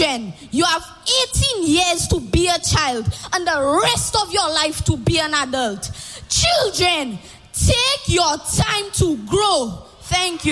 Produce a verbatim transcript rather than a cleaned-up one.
children, you have eighteen years to be a child and the rest of your life to be an adult. Children, take your time to grow. Thank you.